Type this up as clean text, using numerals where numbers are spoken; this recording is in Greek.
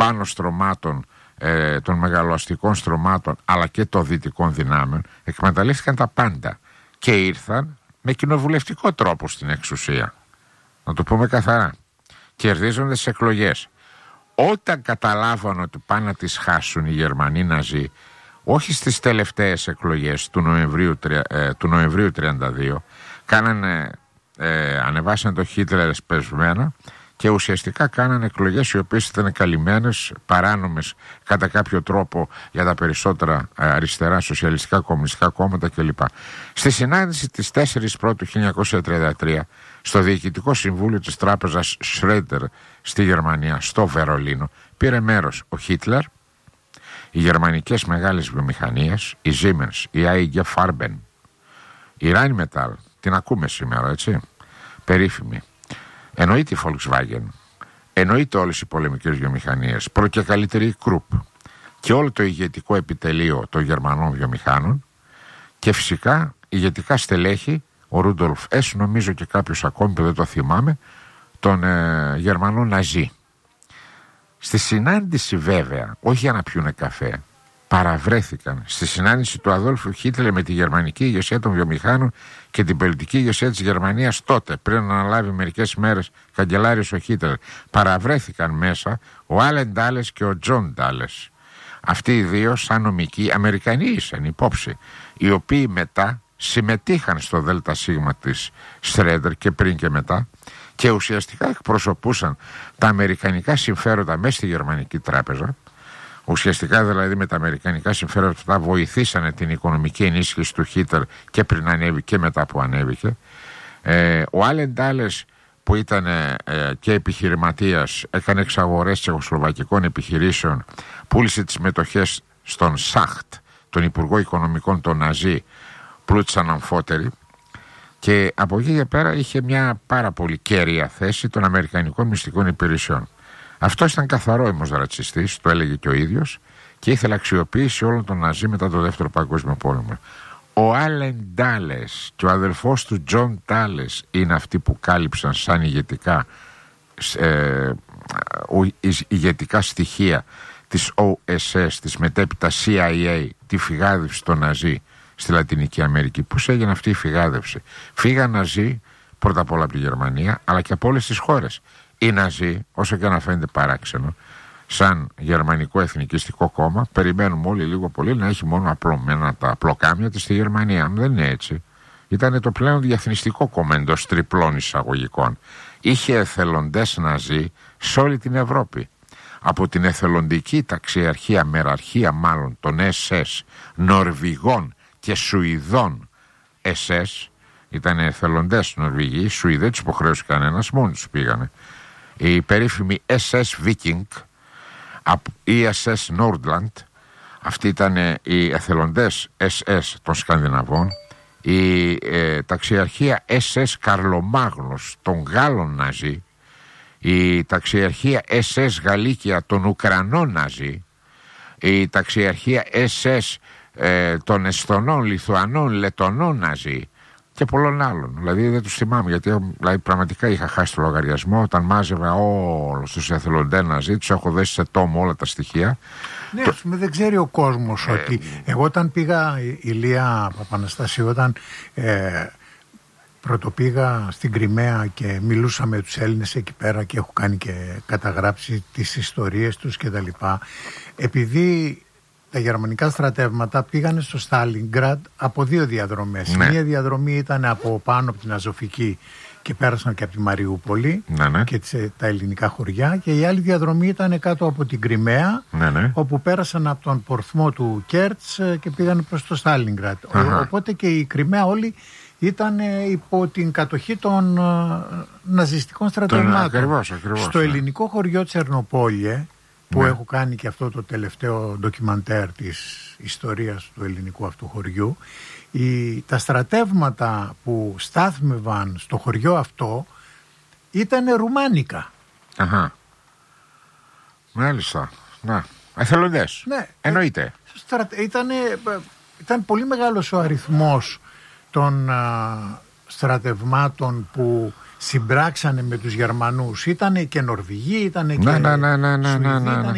άνω στρωμάτων, των μεγαλοαστικών στρωμάτων, αλλά και των δυτικών δυνάμεων, εκμεταλλεύτηκαν τα πάντα και ήρθαν με κοινοβουλευτικό τρόπο στην εξουσία. Να το πούμε καθαρά. Κερδίζονται τις εκλογές. Όταν καταλάβαν ότι πάνε να τις χάσουν οι Γερμανοί Ναζί, όχι στις τελευταίες εκλογές του Νοεμβρίου 32, ανεβάσαν το Χίτλερ εσπεσμένα και ουσιαστικά κάνανε εκλογές οι οποίες ήταν καλυμμένες, παράνομες κατά κάποιο τρόπο για τα περισσότερα αριστερά, σοσιαλιστικά, κομμουνιστικά κόμματα κλπ. Στη συνάντηση της 4 Πρώτου 1933 στο Διοικητικό Συμβούλιο της Τράπεζας Schroeder στη Γερμανία, στο Βερολίνο, πήρε μέρος ο Χίτλερ, οι γερμανικές μεγάλες βιομηχανίες, η Siemens, η IG Farben, η Rheinmetall, την ακούμε σήμερα, έτσι, περίφημη. Εννοείται η Volkswagen, εννοείται όλες οι πολεμικές βιομηχανίες, πρώτη και καλύτερη η Krupp και όλο το ηγετικό επιτελείο των Γερμανών βιομηχάνων και φυσικά ηγετικά στελέχη, ο Ρούντολφ Ες, νομίζω και κάποιος ακόμη που δεν το θυμάμαι, των Γερμανών Ναζί. Στη συνάντηση βέβαια, όχι για να πιούνε καφέ, παραβρέθηκαν στη συνάντηση του Αδόλφου Χίτλερ με τη γερμανική ηγεσία των βιομηχάνων και την πολιτική ηγεσία της Γερμανίας τότε, πριν να αναλάβει μερικές μέρες καγκελάριος ο Χίτλερ. Παραβρέθηκαν μέσα ο Άλεν Ντάλες και ο Τζον Ντάλες. Αυτοί οι δύο, σαν νομικοί, Αμερικανοί ήσαν υπόψη, οι οποίοι μετά συμμετείχαν στο ΔΣ της Schroeder και πριν και μετά και ουσιαστικά εκπροσωπούσαν τα αμερικανικά συμφέροντα μέσα στη Γερμανική Τράπεζα. Ουσιαστικά δηλαδή με τα αμερικανικά συμφέροντα βοηθήσανε την οικονομική ενίσχυση του Χίτλερ και πριν ανέβη και μετά που ανέβηκε. Ο Άλεν Ντάλες που ήταν και επιχειρηματίας, έκανε εξαγορές τσεχοσλοβακικών επιχειρήσεων, πούλησε τις μετοχές στον Σάχτ, τον Υπουργό Οικονομικών των Ναζί, πλούτησαν αμφότεροι και από εκεί και πέρα είχε μια πάρα πολύ κέρια θέση των αμερικανικών μυστικών υπηρεσιών. Αυτό ήταν καθαρό όμως ρατσιστής, το έλεγε και ο ίδιος, και ήθελε αξιοποίηση όλων των Ναζί μετά το Δεύτερο Παγκόσμιο Πόλεμο. Ο Άλεν Ντάλες και ο αδελφός του Τζον Ντάλες είναι αυτοί που κάλυψαν σαν ηγετικά στοιχεία της OSS, της μετέπειτα CIA, τη φυγάδευση των Ναζί στη Λατινική Αμερική. Πώς έγινε αυτή η φυγάδευση? Φύγαν Ναζί πρώτα απ' όλα από τη Γερμανία, αλλά και από όλες τις χώρες. Οι Ναζί, όσο και να φαίνεται παράξενο, σαν γερμανικό εθνικιστικό κόμμα, περιμένουμε όλοι λίγο πολύ να έχει μόνο απλωμένα τα πλοκάμια της στη Γερμανία. Δεν είναι έτσι. Ήταν το πλέον διεθνιστικό κόμμα εντός τριπλών εισαγωγικών. Είχε εθελοντές Ναζί σε όλη την Ευρώπη. Από την εθελοντική ταξιαρχία, μεραρχία μάλλον, των SS, Νορβηγών και Σουηδών SS, ήταν εθελοντές Νορβηγοί, οι Σουηδοί δεν τους υποχρέωσε κανένας, μόνοι τους πήγανε. Η περίφημη SS Viking, η SS Nordland, αυτοί ήταν οι εθελοντές SS των Σκανδιναβών, η ταξιαρχία SS Καρλομάγνος των Γάλλων Ναζί, η ταξιαρχία SS Γαλλίκια των Ουκρανών Ναζί, η ταξιαρχία SS των Εσθονών, Λιθουανών, Λετονών Ναζί και πολλών άλλων. Δηλαδή δεν τους θυμάμαι, γιατί δηλαδή, πραγματικά είχα χάσει το λογαριασμό. Όταν μάζευα όλους τους εθελοντές Ναζί, τους έχω δέσει σε τόμο όλα τα στοιχεία. Ναι, ας πούμε, δεν ξέρει ο κόσμος ότι εγώ όταν πήγα, Ηλία Παπαναστασίου, όταν πρωτοπήγα στην Κριμαία και μιλούσα με τους Έλληνες εκεί πέρα και έχω κάνει και καταγράψει τις ιστορίες τους και τα λοιπά, επειδή τα γερμανικά στρατεύματα πήγανε στο Στάλινγκραντ από δύο διαδρομές. Ναι. Μία διαδρομή ήταν από πάνω από την Αζωφική και πέρασαν και από τη Μαριούπολη και τα ελληνικά χωριά, και η άλλη διαδρομή ήταν κάτω από την Κριμαία, όπου πέρασαν από τον πορθμό του Κέρτς και πήγαν προς το Στάλινγκραντ. Οπότε και η Κριμαία όλη ήταν υπό την κατοχή των ναζιστικών στρατευμάτων. Ακριβώς, στο ελληνικό χωριό Τσερνοπόλιε, που έχω κάνει και αυτό το τελευταίο ντοκιμαντέρ της ιστορίας του ελληνικού αυτού χωριού, τα στρατεύματα που στάθμευαν στο χωριό αυτό ήταν ρουμάνικα. Αχα. Μάλιστα. Να. Εθελοντές. Ναι. Εννοείται. Ήταν πολύ μεγάλος ο αριθμός των στρατευμάτων που συμπράξανε με τους Γερμανούς. Ήτανε και Νορβηγοί, ήτανε και Σουηδοί,